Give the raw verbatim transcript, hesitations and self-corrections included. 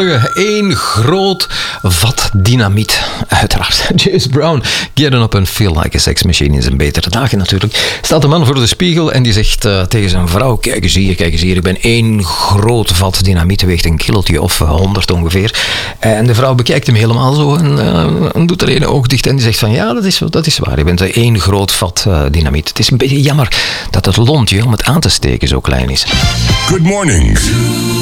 goedemorgen. Eén groot vat dynamiet. Uiteraard. James Brown, Get Up and Feel Like a Sex Machine in zijn betere dagen natuurlijk. Staat een man voor de spiegel en die zegt uh, tegen zijn vrouw, kijk eens hier, kijk eens hier, ik ben één groot vat dynamiet, weegt een kilootje of honderd ongeveer. En de vrouw bekijkt hem helemaal zo en, uh, en doet er een oog dicht en die zegt van, ja, dat is, dat is waar, je bent één groot vat uh, dynamiet. Het is een beetje jammer dat het lontje om het aan te steken zo klein is. Good morning.